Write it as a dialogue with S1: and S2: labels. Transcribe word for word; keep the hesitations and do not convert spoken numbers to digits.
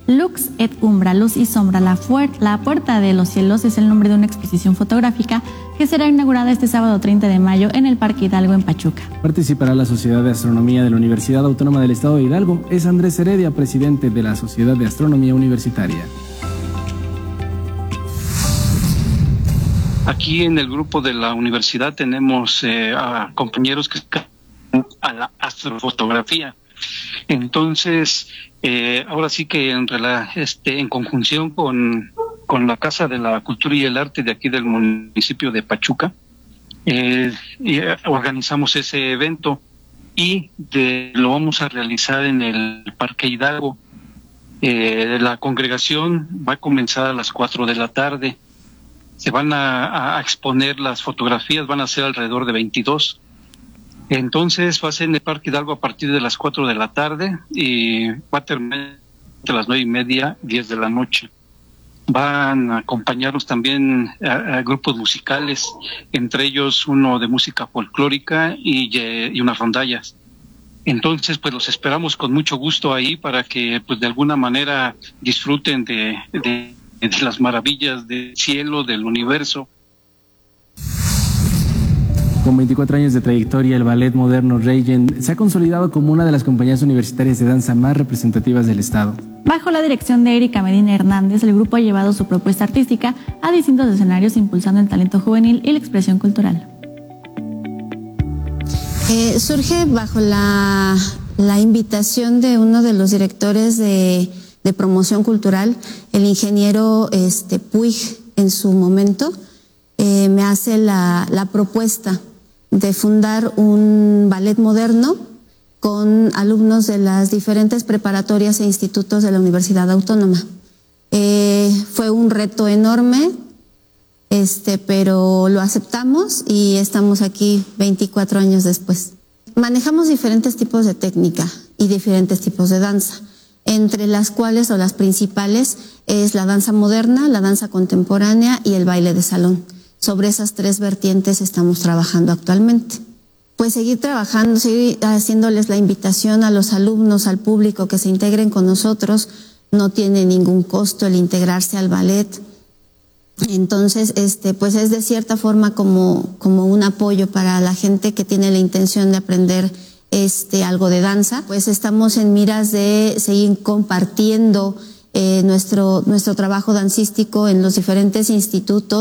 S1: Lux et Umbra, Luz y Sombra, la, la Puerta de los Cielos es el nombre de una exposición fotográfica que será inaugurada este sábado treinta de mayo en el Parque Hidalgo en Pachuca.
S2: Participará la Sociedad de Astronomía de la Universidad Autónoma del Estado de Hidalgo. Es Andrés Heredia, presidente de la Sociedad de Astronomía Universitaria.
S3: Aquí en el grupo de la universidad tenemos eh, a compañeros que están a la astrofotografía. Entonces, eh, ahora sí que en, este, en conjunción con, con la Casa de la Cultura y el Arte de aquí del municipio de Pachuca, eh, y organizamos ese evento y de, lo vamos a realizar en el Parque Hidalgo. Eh, la congregación va a comenzar a las cuatro de la tarde. Se van a, a exponer las fotografías, van a ser alrededor de veintidós. Entonces va a ser en el Parque Hidalgo a partir de las cuatro de la tarde y va a terminar a las nueve y media, diez de la noche. Van a acompañarnos también a, a grupos musicales, entre ellos uno de música folclórica y, y unas rondallas. Entonces, pues los esperamos con mucho gusto ahí para que, pues de alguna manera disfruten de, de, de las maravillas del cielo, del universo.
S2: Con veinticuatro años de trayectoria, el Ballet Moderno Reyen se ha consolidado como una de las compañías universitarias de danza más representativas del Estado.
S1: Bajo la dirección de Erika Medina Hernández, el grupo ha llevado su propuesta artística a distintos escenarios, impulsando el talento juvenil y la expresión cultural.
S4: Eh, surge bajo la, la invitación de uno de los directores de, de promoción cultural, el ingeniero este, Puig, en su momento, eh, me hace la, la propuesta de fundar un ballet moderno con alumnos de las diferentes preparatorias e institutos de la Universidad Autónoma. Eh, fue un reto enorme, este, pero lo aceptamos y estamos aquí veinticuatro años después. Manejamos diferentes tipos de técnica y diferentes tipos de danza, entre las cuales o las principales es la danza moderna, la danza contemporánea y el baile de salón. Sobre esas tres vertientes estamos trabajando actualmente. Pues seguir trabajando, seguir haciéndoles la invitación a los alumnos, al público que se integren con nosotros. No tiene ningún costo el integrarse al ballet. Entonces, este, pues es de cierta forma como, como un apoyo para la gente que tiene la intención de aprender este, algo de danza. Pues estamos en miras de seguir compartiendo eh, nuestro, nuestro trabajo dancístico en los diferentes institutos.